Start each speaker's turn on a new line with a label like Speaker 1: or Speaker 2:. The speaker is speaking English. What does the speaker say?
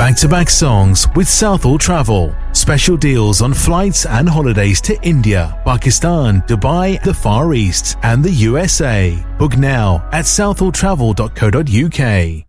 Speaker 1: back-to-back songs with Southall Travel. Special deals on flights and holidays to India, Pakistan, Dubai, the Far East, and the USA. Book now at southalltravel.co.uk.